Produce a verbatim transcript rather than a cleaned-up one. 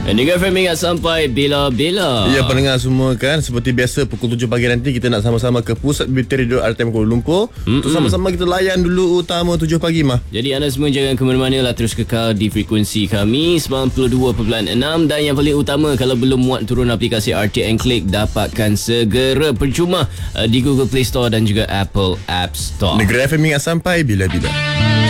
Negara F M ingat sampai bila-bila. Ya, pendengar semua kan, seperti biasa pukul tujuh pagi nanti kita nak sama-sama ke pusat berita radio R T M Kuala Lumpur. Mm-mm. Untuk sama-sama kita layan dulu utama tujuh pagi mah. Jadi anda semua jangan ke mana-mana lah, terus kekal di frekuensi kami sembilan puluh dua perpuluhan enam. Dan yang paling utama, kalau belum muat turun aplikasi R T N Click, dapatkan segera percuma uh, di Google Play Store dan juga Apple App Store. Negara F M ingat sampai bila-bila.